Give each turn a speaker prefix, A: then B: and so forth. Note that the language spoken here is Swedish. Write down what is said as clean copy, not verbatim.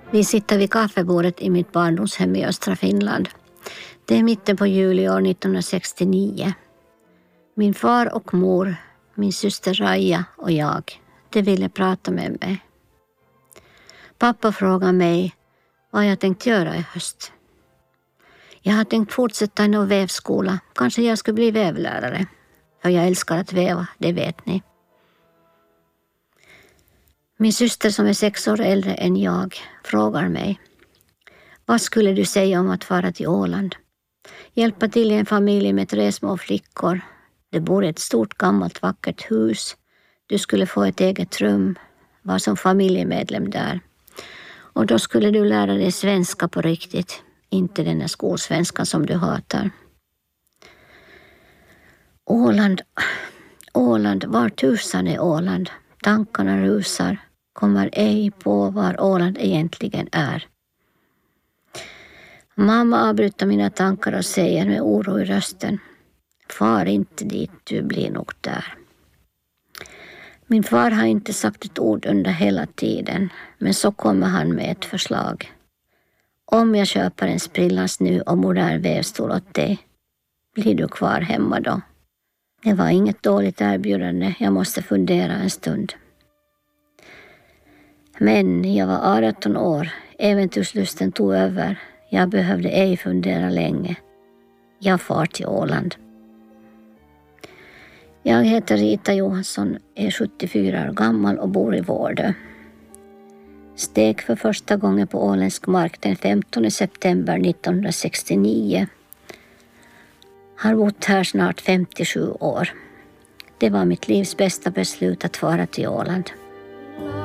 A: Vi sitter vid kaffebordet i mitt barndomshem i östra Finland. Det är mitten på juli år 1969. Min far och mor, min syster Raja och jag, de ville prata med mig. Pappa frågade mig vad jag tänkt göra i höst. Jag har tänkt fortsätta i någon vävskola. Kanske jag skulle bli vävlärare. För jag älskar att väva, det vet ni. Min syster som är 6 år äldre än jag frågar mig: vad skulle du säga om att fara till Åland? Hjälpa till i en familj med 3 små flickor. Det bor i ett stort gammalt vackert hus. Du skulle få ett eget rum. Var som familjemedlem där. Och då skulle du lära dig svenska på riktigt. Inte den där skolsvenskan som du hatar. Åland, var tusan är Åland? Tankarna rusar. Kommer ej på var Åland egentligen är. Mamma avbryter mina tankar och säger med oro i rösten: far inte dit, du blir nog där. Min far har inte sagt ett ord under hela tiden, men så kommer han med ett förslag. Om jag köper en sprillans ny och modern vävstol åt dig, blir du kvar hemma då? Det var inget dåligt erbjudande, jag måste fundera en stund. Men jag var 18 år, äventyrslusten tog över. Jag behövde ej fundera länge. Jag far till Åland. Jag heter Rita Johansson, är 74 år gammal och bor i Vårdö. Steg för första gången på åländsk mark den 15 september 1969. Har bott här snart 57 år. Det var mitt livs bästa beslut att fara till Åland.